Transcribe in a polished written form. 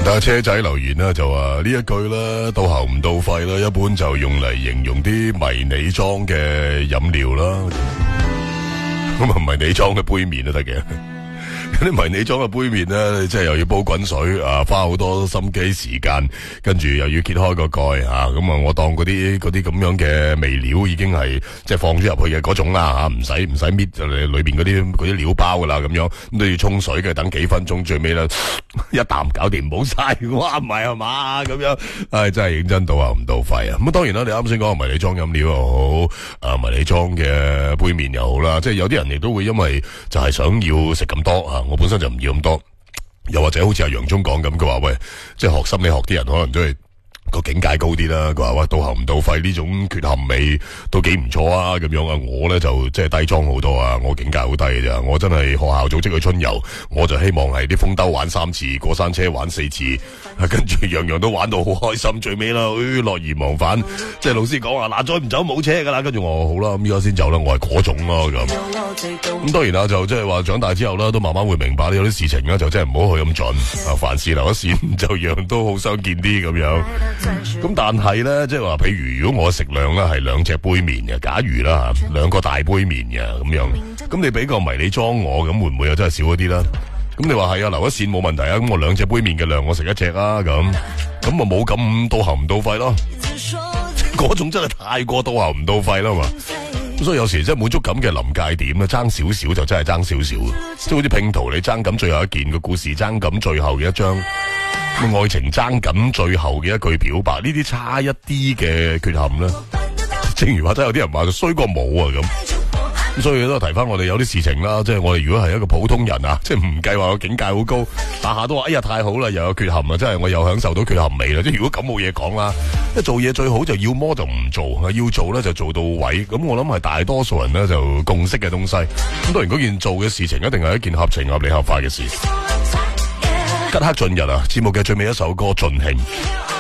但係車仔留言啦，就話呢一句啦，到喉唔到肺啦，一般就用嚟形容啲迷你裝嘅飲料啦。咁啊，迷你裝嘅杯麵都得嘅。啲迷你裝嘅杯麵咧，即係又要煲滾水啊，花好多心機時間，跟住又要揭開個蓋吓，咁啊，我當嗰啲咁樣嘅味料已經係即係放咗入去嘅嗰種啦吓，唔使搣就裏邊嗰啲料包噶啦，咁樣咁都要沖水嘅，等幾分鐘，最尾咧一啖搞掂，冇晒，哇唔係啊嘛咁樣，唉真係認真到啊唔到肺啊！咁當然啦，你啱先講迷你裝飲料又好，迷你裝嘅杯麵又好啦，即係有啲人亦都會因為就係想要食咁多啊。我本身就唔要咁多，又或者好似阿楊忠講咁，佢話喂，即係學心理學啲人可能都係個境界高啲啦。佢話喂，到喉唔到肺呢種缺陷味都幾唔錯啊，咁樣啊。我咧就即係低裝好多啊，我境界好低嘅咋。我真係學校組織去春遊，我就希望係啲風兜玩3次，過山車玩4次，跟住樣樣都玩到好開心，最尾啦，樂而忘返。即係老師講話嗱，再唔走冇車噶啦，跟住我好啦，咁依家先走啦，我係嗰種咯咁。咁當然啦，就即係話長大之後啦，都慢慢會明白有啲事情咧，就真係唔好去咁盡啊。凡事留一線，就樣都好相見啲咁樣。咁但係咧，即係話，譬如如果我食量咧係2隻杯麵嘅，假如啦嚇2個大杯麵嘅咁樣，咁你俾個迷你裝我，咁會唔會又真係少一啲啦？咁你話係啊，留一線冇問題啊，咁我2隻杯麵嘅量我食1隻啊，咁啊冇咁到喉唔到肺咯，嗰種真係太過到喉唔到肺啦嘛。咁所以有時即係滿足感嘅臨界點咧，爭少少就真係爭少少，即係好似拼圖你爭緊最後一件，個故事爭緊最後嘅一張，愛情爭緊最後嘅一句表白，呢啲差一啲嘅缺陷咧，正如話真係有啲人話就衰過冇啊咁所以都提翻我哋有啲事情啦，即係我哋如果係一個普通人啊，即係唔計話個境界好高，下下都話哎呀太好啦，又有缺陷啊，真係我又享受到缺陷味啦。即係如果咁冇嘢講啦，即係做嘢最好就要麼就唔做，要做咧就做到位。咁我諗係大多數人咧就共識嘅東西。咁當然嗰件做嘅事情一定係一件合情合理合法嘅事。吉克雋日啊，節目嘅最尾一首歌盡興。